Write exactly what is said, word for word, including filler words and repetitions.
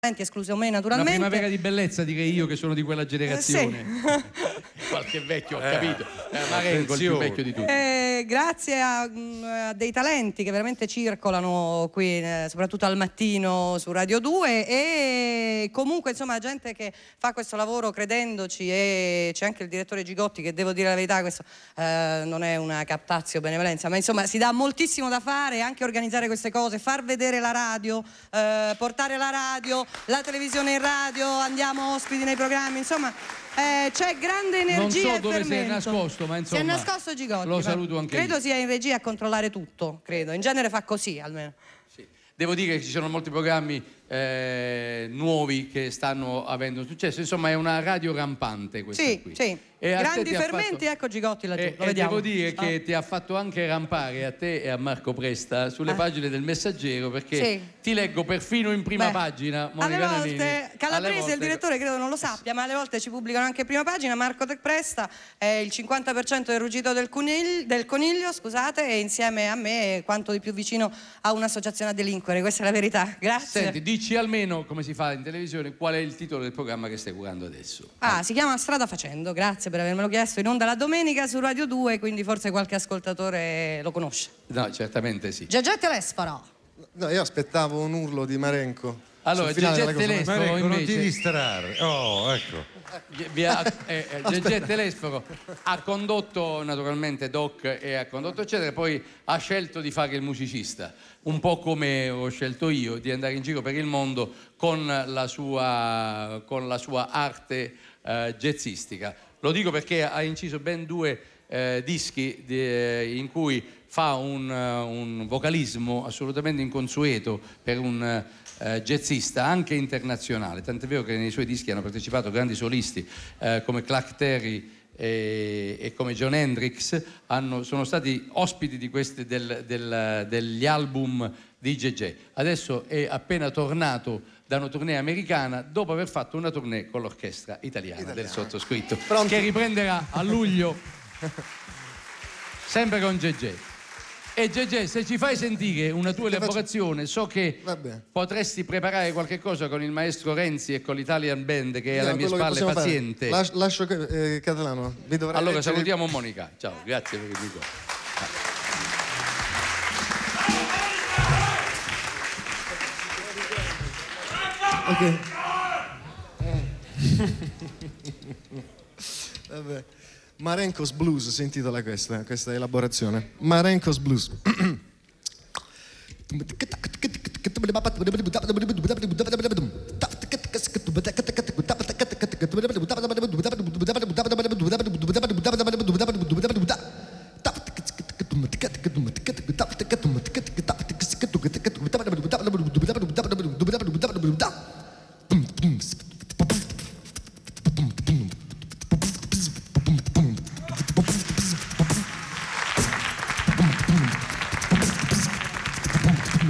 escluso me naturalmente. Una primavera di bellezza, direi io, che sono di quella generazione. Eh, sì. Qualche vecchio, ho capito. Eh, Marengo, il più vecchio di tutti. Eh, grazie a, a dei talenti che veramente circolano qui, eh, soprattutto al mattino su Radio due, e comunque insomma gente che fa questo lavoro credendoci, e c'è anche il direttore Gigotti che, devo dire la verità, questo eh, non è una captatio benevolenza, ma insomma si dà moltissimo da fare, anche organizzare queste cose, far vedere la radio, eh, portare la radio, la televisione in radio, andiamo ospiti nei programmi, insomma eh, c'è grande energia. Non so e dove fermento. si è nascosto, ma insomma si è nascosto Gigotti, lo saluto anche credo io. sia in regia a controllare tutto, credo, in genere fa così almeno. Sì. Devo dire che ci sono molti programmi eh, nuovi che stanno avendo successo, insomma è una radio rampante questa Sì, qui. sì. E grandi fermenti, fatto... ecco Gigotti laggiù, e, lo e vediamo. devo dire Ah. che ti ha fatto anche rampare a te e a Marco Presta sulle ah. pagine del Messaggero, perché sì. ti leggo perfino in prima Beh, pagina, Monica alle volte Nanini, Calabrese, alle volte... il direttore, credo non lo sappia, ma alle volte ci pubblicano anche in prima pagina. Marco Te Presta è il cinquanta per cento del ruggito del coniglio, del coniglio scusate, e insieme a me è quanto di più vicino a un'associazione a delinquere, questa è la verità. Grazie. Senti, dici almeno, come si fa in televisione, qual è il titolo del programma che stai curando adesso? Ah, ah. Si chiama Strada Facendo, grazie per avermelo chiesto, in onda la domenica su Radio due, quindi forse qualche ascoltatore lo conosce. No, certamente sì. Gegè Telesforo. No, io aspettavo un urlo di Marenco. Allora, Gegè Telesforo Marenco, invece... non ti distrarre. Oh, ecco. Via, eh, eh, Gegè Telesforo ha condotto naturalmente Doc e ha condotto eccetera, poi ha scelto di fare il musicista, un po' come ho scelto io, di andare in giro per il mondo con la sua, con la sua arte eh, jazzistica. Lo dico perché ha inciso ben due eh, dischi di, eh, in cui fa un, uh, un vocalismo assolutamente inconsueto per un uh, jazzista anche internazionale, tant'è vero che nei suoi dischi hanno partecipato grandi solisti uh, come Clark Terry e, e come John Hendrix, hanno, sono stati ospiti di questi, del, del, degli album di Gegè. Adesso è appena tornato da una tournée americana dopo aver fatto una tournée con l'orchestra italiana, italiana. del sottoscritto. Pronti? Che riprenderà a luglio sempre con Gegè. E Gegè, se ci fai sentire una tua elaborazione, so che potresti preparare qualche cosa con il maestro Renzi e con l'Italian Band che è alla mia spalle paziente. Las- lascio eh, Catalano. Vi dovrei allora leggere... salutiamo Monica. Ciao, grazie per il dico. Ok. Vabbè. Marenco's Blues si intitola questa, questa elaborazione. Marenco's Blues.